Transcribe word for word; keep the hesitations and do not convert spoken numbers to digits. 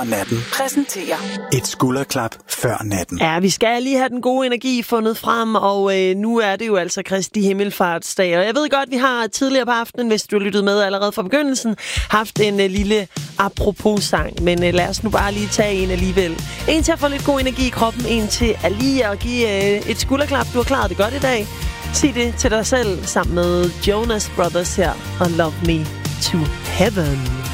Natten præsenterer et skulderklap før natten. Ja, vi skal lige have den gode energi fundet frem, og øh, nu er det jo altså Kristi Himmelfartsdag. Og jeg ved godt, vi har tidligere på aftenen, hvis du har lyttet med allerede fra begyndelsen, haft en øh, lille apropos-sang. Men øh, lad os nu bare lige tage en alligevel. En til at få lidt god energi i kroppen, en til at lige at give øh, et skulderklap. Du har klaret det godt i dag. Sig det til dig selv sammen med Jonas Brothers her og Love Me to Heaven.